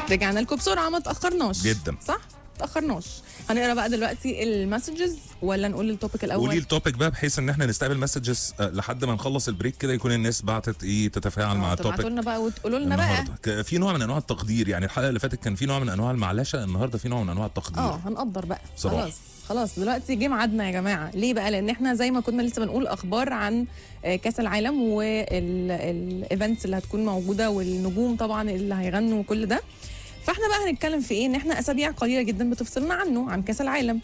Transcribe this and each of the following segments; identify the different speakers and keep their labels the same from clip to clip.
Speaker 1: رجعنا لكم بسرعه، ما تاخرناش
Speaker 2: جدا.
Speaker 1: صح؟ تاخرناش. هنقرا بقى دلوقتي المسجز ولا نقول التوبيك الاول؟
Speaker 2: قولي التوبيك بقى بحيث ان احنا نستقبل مسجز لحد ما نخلص البريك كده، يكون الناس بعتت ايه تتفاعل مع التوبيك.
Speaker 1: تبعتوا لنا بقى وتقولوا لنا بقى.
Speaker 2: في نوع من انواع التقدير، يعني الحلقه اللي فاتت كان في نوع من انواع المعلشه، النهارده في نوع من انواع التقدير.
Speaker 1: هنقدر بقى
Speaker 2: صراحة.
Speaker 1: خلاص دلوقتي جه ميعادنا يا جماعه. ليه بقى؟ لان احنا زي ما كنا لسه بنقول اخبار عن كاس العالم والايفنتس اللي هتكون موجوده والنجوم طبعا اللي هيغنوا وكل ده. فاحنا بقى هنتكلم في ايه؟ ان احنا اسابيع قليله جدا بتفصلنا عنه، عن كاس العالم،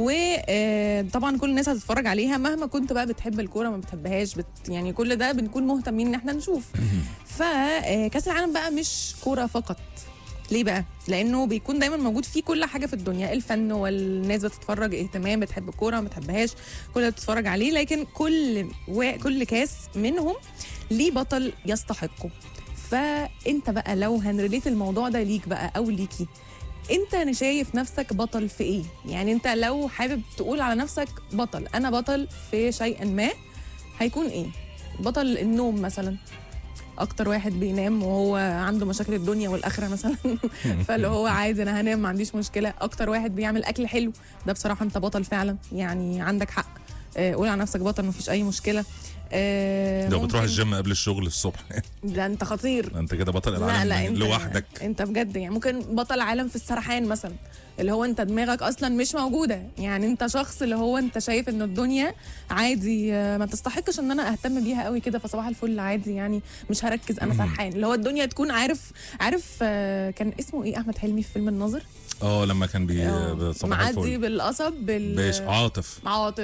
Speaker 1: وطبعا كل الناس هتتفرج عليها مهما كنت بقى بتحب الكوره ما بتحبهاش يعني كل ده بنكون مهتمين ان احنا نشوف. فكاس العالم بقى مش كوره فقط. ليه بقى؟ لانه بيكون دايما موجود فيه كل حاجه في الدنيا، الفن والناس بتتفرج اهتمام، بتحب الكوره ما بتحبهاش كل ده بتتفرج عليه، لكن كل كاس منهم ليه بطل يستحقه. فانت بقى لو هنريليت الموضوع ده ليك بقى او ليكي، انت شايف نفسك بطل في ايه؟ يعني انت لو حابب تقول على نفسك بطل، انا بطل في شيء ما، هيكون ايه؟ بطل النوم مثلا، اكتر واحد بينام وهو عنده مشاكل الدنيا والاخره مثلا فاللي هو عادي انا هنام ما عنديش مشكله. اكتر واحد بيعمل اكل حلو، ده بصراحه انت بطل فعلا، يعني عندك حق، قول على نفسك بطل مفيش اي مشكله.
Speaker 2: لو بتروح الجيم قبل الشغل الصبح
Speaker 1: ده انت خطير،
Speaker 2: انت كده بطل العالم.
Speaker 1: لا انت
Speaker 2: لوحدك،
Speaker 1: انت بجد يعني ممكن بطل عالم في السرحان مثلا، اللي هو انت دماغك اصلا مش موجوده، يعني انت شخص اللي هو انت شايف ان الدنيا عادي ما تستحقش ان انا اهتم بيها قوي كده، فصباح الفل عادي يعني مش هركز، انا سرحان. اللي هو الدنيا تكون عارف كان اسمه ايه احمد حلمي في فيلم الناظر؟
Speaker 2: لما كان
Speaker 1: معدي بالقصب
Speaker 2: عاطف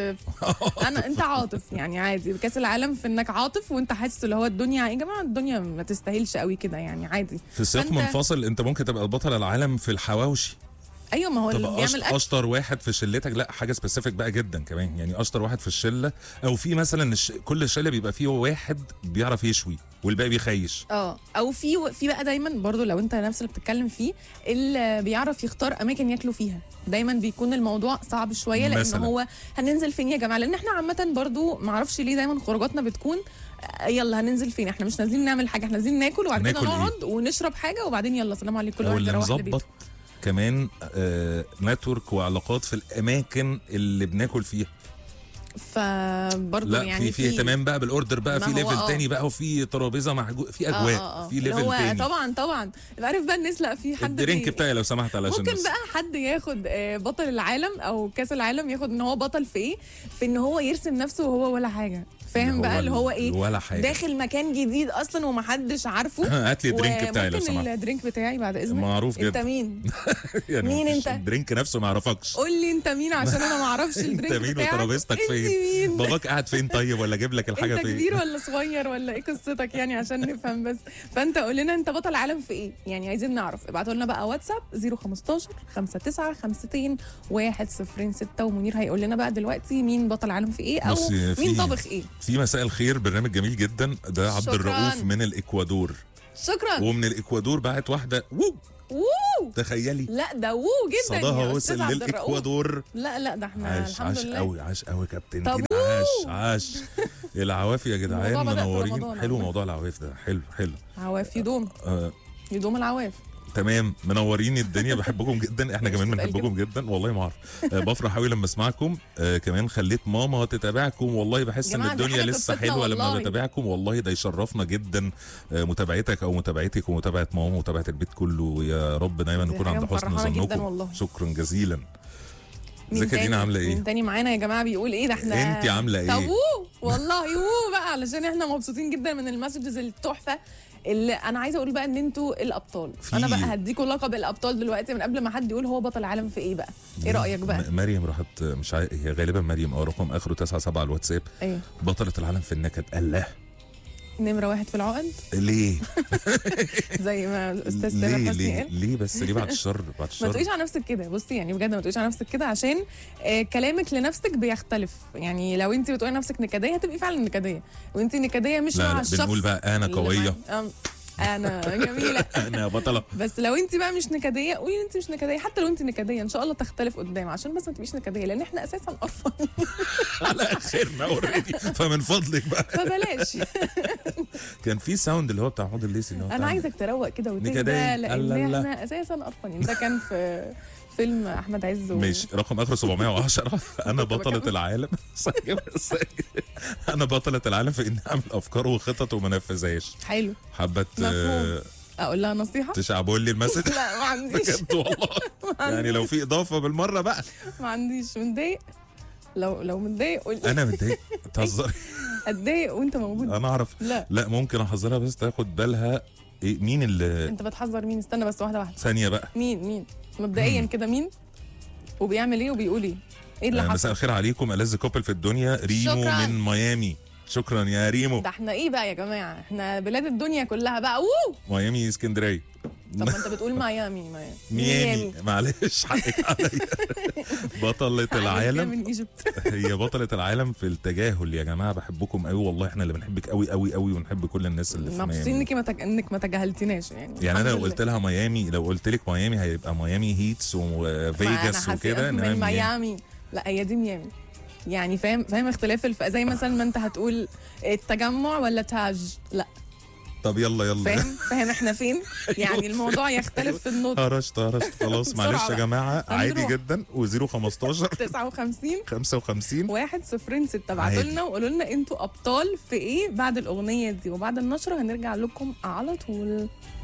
Speaker 1: انت عاطف يعني عادي. كاس العالم في انك عاطف وانت حاسس اللي هو الدنيا يا جماعه الدنيا ما تستاهلش قوي كده يعني عادي.
Speaker 2: في سياق منفصل انت ممكن تبقى بطل العالم في الحواوشي.
Speaker 1: ايوه ما هو اللي بيعمل
Speaker 2: اشطر واحد في شلتك، لا حاجه سبيسيفيك بقى جدا كمان، يعني اشطر واحد في الشله، او في مثلا كل شله بيبقى فيه واحد بيعرف يشوي والباقي بيخيش.
Speaker 1: او في بقى دايما برضو لو انت نفس اللي بتتكلم فيه، اللي بيعرف يختار اماكن ياكلوا فيها، دايما بيكون الموضوع صعب شويه، لان هو هننزل فين يا جماعه؟ لان احنا عامه برضو ما اعرفش ليه دايما خروجاتنا بتكون يلا هننزل فين، احنا مش نازلين نعمل حاجه، احنا نازلين ناكل وبعد كده نقعد ونشرب حاجه وبعدين يلا سلام عليكم كل واحد يروح لبيته.
Speaker 2: كمان نتورك وعلاقات في الاماكن اللي بناكل فيها،
Speaker 1: فبرضه يعني
Speaker 2: في اهتمام بقى بالاوردر بقى، في ليفل تاني بقى، وفي ترابيزه في اجواء في ليفل تاني.
Speaker 1: طبعا عارف بقى الناس، لا في حد
Speaker 2: الدرينك بتاعي لو سمحت علشان
Speaker 1: ممكن بقى حد ياخد بطل العالم او كاس العالم، ياخد ان هو بطل في ايه؟ في ان هو يرسم نفسه وهو ولا حاجه، فاهم بقى اللي هو ايه؟
Speaker 2: ولا حاجه،
Speaker 1: داخل مكان جديد اصلا ومحدش عارفه.
Speaker 2: هات لي الدرينك بتاعي لو سمحت.
Speaker 1: الدرينك بتاعي بعد اذنك.
Speaker 2: معروف جدا.
Speaker 1: انت مين؟
Speaker 2: يعني
Speaker 1: مين انت؟
Speaker 2: الدرينك نفسه ما يعرفكش.
Speaker 1: قول لي انت مين عشان انا ما اعرفش الدرينك بتاعك.
Speaker 2: انت مين وترابيزتك فين؟ باباك قاعد فين طيب؟ ولا اجيب لك الحاجه
Speaker 1: انت
Speaker 2: فين؟
Speaker 1: انت كبير ولا صغير ولا ايه قصتك يعني عشان نفهم بس. فانت قول لنا انت بطل عالم في ايه؟ يعني عايزين نعرف. ابعتوا لنا بقى واتساب 015 59 52 106 ومنير هيقول لنا بقى دلوقتي مين بطل عالم في ايه، او مين طبخ ايه.
Speaker 2: في مساء الخير، برنامج جميل جدا ده. عبد الرؤوف من الاكوادور.
Speaker 1: شكرا.
Speaker 2: ومن الاكوادور بعت واحده تخيلي.
Speaker 1: لا ده جدا
Speaker 2: صداها وصل للاكوادور.
Speaker 1: لا ده احنا
Speaker 2: عاش
Speaker 1: الحمد لله.
Speaker 2: عاش قوي كابتن. عاش العواف يا جدعان منورين. حلو موضوع العواف ده، حلو
Speaker 1: عواف يدوم يدوم العواف.
Speaker 2: تمام، منورين الدنيا. بحبكم جدا، احنا كمان بنحبكم جدا والله ما اعرف. بفرح قوي لما اسمعكم. كمان خليت ماما تتابعكم، والله بحس ان الدنيا لسه حلوه لما بتابعكم، والله ده يشرفنا جدا. متابعتك او متابعتك ومتابعه ماما ومتابعه البيت كله، يا رب دايما نكون عند حسن ظنكم. شكرا جزيلا. ازيك يا دينا، عامله ايه؟
Speaker 1: مين تاني معانا يا جماعه بيقول ايه؟ ده احنا
Speaker 2: انت عامله ايه؟
Speaker 1: طب والله بقى علشان احنا مبسوطين جدا من المسجز التحفه اللي انا عايزه اقول بقى ان انتوا الابطال. انا بقى هديكوا لقب الابطال دلوقتي من قبل ما حد يقول هو بطل العالم في ايه بقى. ايه رايك بقى؟
Speaker 2: مريم راحت مش هي غالبا مريم، رقم اخره 97 على الواتساب.
Speaker 1: ايه
Speaker 2: بطله العالم في النكد. الله،
Speaker 1: نمرة 1 في العقد.
Speaker 2: ليه؟
Speaker 1: زي ما الاستاذ تامر حسني قال.
Speaker 2: ليه بس ليه؟ بعد الشر
Speaker 1: ما تقوليش على نفسك كده. بصي يعني بجد ما تقوليش على نفسك كده، عشان كلامك لنفسك بيختلف. يعني لو انت بتقولي نفسك نكديه هتبقي فعلا نكديه، وانت نكديه مش مع الشخص.
Speaker 2: بنقول بقى انا قويه.
Speaker 1: انا جميله.
Speaker 2: انا بطله.
Speaker 1: بس لو انت بقى مش نكديه قولي انت مش نكديه، حتى لو انت نكديه ان شاء الله تختلف قدام، عشان بس ما تبقيش نكديه، لان احنا اساسا قرفانين.
Speaker 2: على اخرنا اوريدي، فمن فضلك بقى
Speaker 1: فبلاش.
Speaker 2: كان في ساوند اللي هو بتاع حوض الليسي اللي هو
Speaker 1: انا عايزك تروق كده وتهدى،
Speaker 2: نكدية.
Speaker 1: لان
Speaker 2: لا.
Speaker 1: احنا اساسا قرفانين. ده كان في فيلم احمد عز
Speaker 2: ماشي، رقم اخره 710. انا بطلة العالم. انا بطلة العالم في اني اعمل افكار وخطط وما انفذهاش.
Speaker 1: حلو.
Speaker 2: حابة
Speaker 1: مفهوم. اقول لها نصيحه؟
Speaker 2: تشعبوا لي المسج؟
Speaker 1: لا ما عنديش.
Speaker 2: بجد والله. يعني لو في اضافه بالمره بقى.
Speaker 1: ما عنديش. متضايق؟ لو متضايق قول.
Speaker 2: انا متضايق؟ تهزري؟
Speaker 1: اتضايق وانت موجود؟
Speaker 2: انا اعرف. لا ممكن احذرها بس تاخد بالها. إيه مين اللي
Speaker 1: انت بتحذر مين؟ استنى بس واحده
Speaker 2: ثانيه بقى.
Speaker 1: مين مبدئيا كده مين وبيعمل ايه وبيقول ايه اللي حصل؟
Speaker 2: مساء الخير عليكم، ألذ كوبل في الدنيا، ريمو
Speaker 1: شكراً.
Speaker 2: من ميامي. شكرا يا ريمو.
Speaker 1: ده احنا ايه بقى يا جماعه؟ احنا بلاد الدنيا كلها بقى. ووو.
Speaker 2: ميامي اسكندريه.
Speaker 1: طب ما انت بتقول ميامي.
Speaker 2: ميامي معلش حقك عليا. بطلة العالم.
Speaker 1: من ايجيبت.
Speaker 2: هي بطلة العالم في التجاهل يا جماعه، بحبكم قوي والله، احنا اللي بنحبك قوي قوي قوي، ونحب كل الناس اللي في
Speaker 1: مبسوطين
Speaker 2: ميامي.
Speaker 1: انك ما تجاهلتناش
Speaker 2: يعني انا لو قلت لها ميامي، لو قلت لك ميامي هيبقى ميامي هيتس وفيجاس وكده،
Speaker 1: انما من ميامي لا هي دي ميامي. يعني فاهم اختلاف زي مثلا ما انت هتقول التجمع ولا تاج. لا
Speaker 2: طب يلا
Speaker 1: فاهم احنا فين. يعني الموضوع يختلف في النطق.
Speaker 2: هرشت خلاص. معلش يا جماعه عادي جدا. و015
Speaker 1: 59
Speaker 2: 55
Speaker 1: 106. ابعتوا لنا وقولوا لنا انتوا ابطال في ايه بعد الاغنيه دي، وبعد النشره هنرجع لكم على طول.